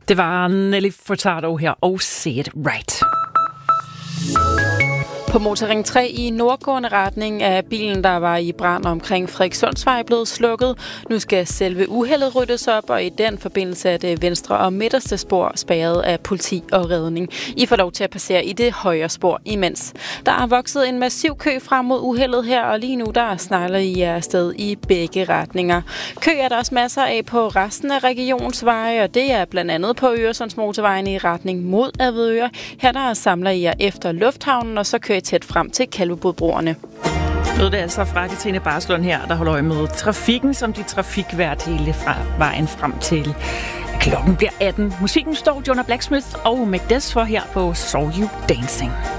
Det var Nelly Furtado her og Say It Right. På Motorring 3 i nordgående retning er bilen, der var i brand omkring Frederikssundsvej, blevet slukket. Nu skal selve uheldet ryddes op, og i den forbindelse er det venstre og midterste spor spærret af politi og redning. I får lov til at passere i det højre spor imens. Der er vokset en massiv kø frem mod uheldet her, og lige nu der snegler I afsted i begge retninger. Kø er der også masser af på resten af regionsveje, og det er blandt andet på Øresundsmotorvejen i retning mod Avedøre. Her der samler I jer efter lufthavnen, og så kører I tæt frem til Kalvebodbroerne. Det er altså fra Katrine Barslund her, der holder øje med trafikken, som de trafikvært hele fra vejen frem til klokken bliver 18. Musikken står Jonah Blacksmith og Macdes for her på Saw You Dancing.